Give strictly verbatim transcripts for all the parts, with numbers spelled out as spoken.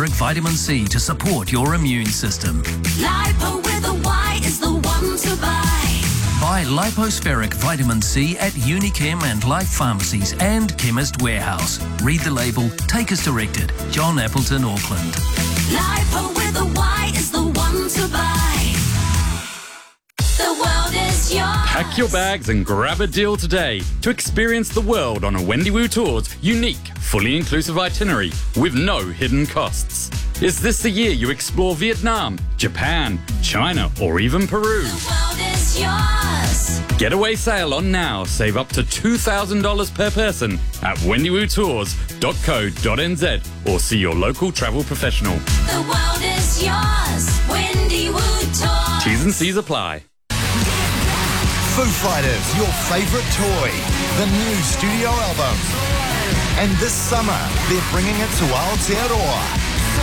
lipospheric vitamin C to support your immune system. Lipo with a Y is the one to buy. Buy lipospheric vitamin C at Unichem and Life Pharmacies and Chemist Warehouse. Read the label, take as directed. John Appleton, Auckland. Lipo with a Y is the one to buy. The world is yours. Pack your bags and grab a deal today to experience the world on a Wendy Wu Tours unique, fully inclusive itinerary with no hidden costs. Is this the year you explore Vietnam, Japan, China, or even Peru? The world is yours. Getaway sail on now. Save up to two thousand dollars per person at wendy woo tours dot co dot n z or see your local travel professional. The world is yours. Wendy Wu Tours. T's and C's apply. Foo Fighters, your favourite toy, the new studio album. And this summer, they're bringing it to Aotearoa.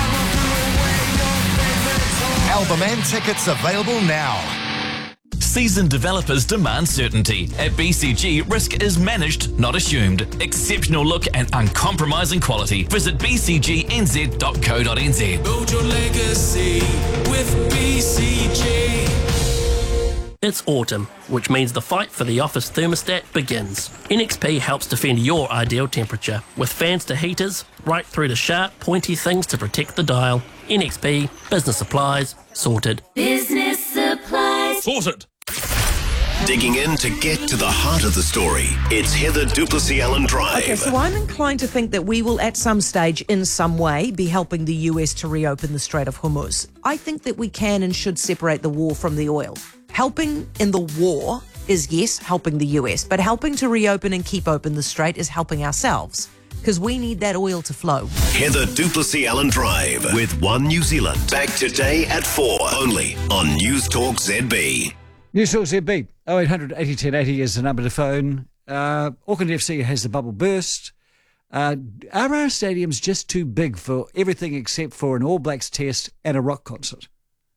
Album and tickets available now. Seasoned developers demand certainty. At B C G, risk is managed, not assumed. Exceptional look and uncompromising quality. Visit b c g n z dot co dot n z. Build your legacy with B C G. It's autumn, which means the fight for the office thermostat begins. N X P helps defend your ideal temperature, with fans to heaters, right through to sharp, pointy things to protect the dial. N X P, business supplies, sorted. Business supplies. Sorted. Digging in to get to the heart of the story. It's Heather Duplessis Allen Drive. Okay, so I'm inclined to think that we will at some stage, in some way, be helping the U S to reopen the Strait of Hormuz. I think that we can and should separate the war from the oil. Helping in the war is, yes, helping the U S, but helping to reopen and keep open the strait is helping ourselves, because we need that oil to flow. Heather Duplessis Allen Drive with One New Zealand. Back today at four, only on News Talk Z B. News Talk Z B, oh eight hundred eighty ten eighty is the number to phone. Uh, Auckland F C has the bubble burst. Uh, are our stadiums just too big for everything except for an All Blacks test and a rock concert?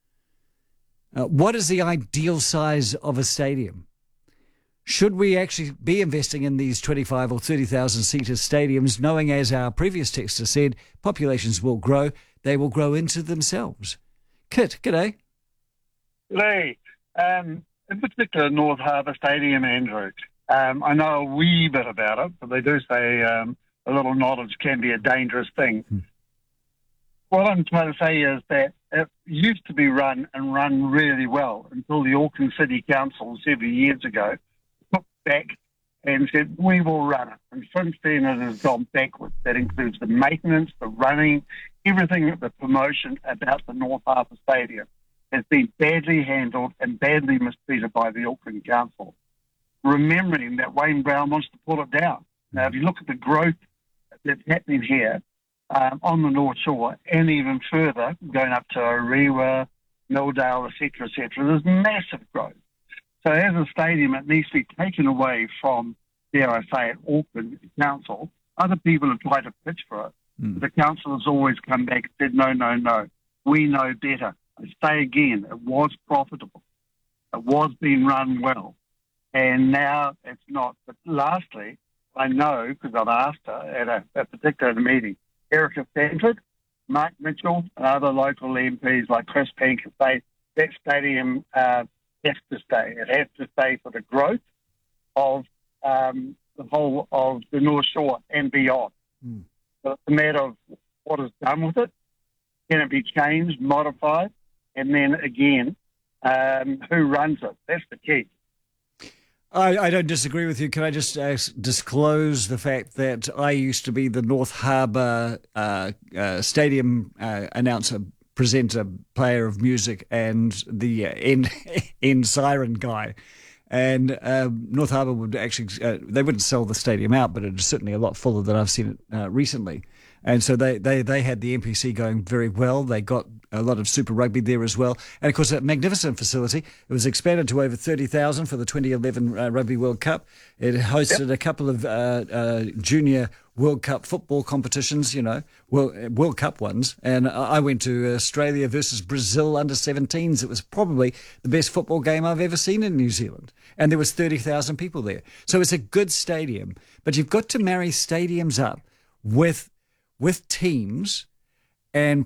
Uh, what is the ideal size of a stadium? Should we actually be investing in these twenty-five or thirty thousand seater stadiums, knowing, as our previous texter said, populations will grow, they will grow into themselves? Kit, g'day. G'day. Um, in particular, North Harbour Stadium, Andrew. Um, I know a wee bit about it, but they do say um, a little knowledge can be a dangerous thing. Hmm. What I'm trying to say is that it used to be run and run really well until the Auckland City Council several years ago took back and said, we will run it. And since then it has gone backwards. That includes the maintenance, the running, everything, the promotion about the North Harbour Stadium has been badly handled and badly mistreated by the Auckland Council. Remembering that Wayne Brown wants to pull it down. Now, if you look at the growth that's happening here, Um, on the North Shore and even further, going up to Orewa, Milldale, et cetera, et cetera, there's massive growth. So as a stadium, it needs to be taken away from, dare I say it, Auckland Council. Other people have tried to pitch for it. Mm. The council has always come back and said, no, no, no, we know better. I say again, it was profitable. It was being run well. And now it's not. But lastly, I know, because I've asked her at a, a particular meeting, Erica Stanford, Mark Mitchell, and other local M Ps like Chris Pink say that stadium uh, has to stay. It has to stay for the growth of um, the whole of the North Shore and beyond. Mm. So it's a matter of what is done with it. Can it be changed, modified? And then again, um, who runs it? That's the key. I, I don't disagree with you. Can I just uh, disclose the fact that I used to be the North Harbour uh, uh, Stadium uh, announcer, presenter, player of music, and the uh, end, end siren guy. And uh, North Harbour would actually, uh, they wouldn't sell the stadium out, but it's certainly a lot fuller than I've seen it uh, recently. And so they, they, they had the N P C going very well. They got a lot of Super Rugby there as well. And, of course, a magnificent facility. It was expanded to over thirty thousand for the twenty eleven uh, Rugby World Cup. It hosted yep. a couple of uh, uh, junior World Cup football competitions, you know, World, World Cup ones. And I went to Australia versus Brazil under seventeens. It was probably the best football game I've ever seen in New Zealand. And there was thirty thousand people there. So it's a good stadium. But you've got to marry stadiums up with with teams and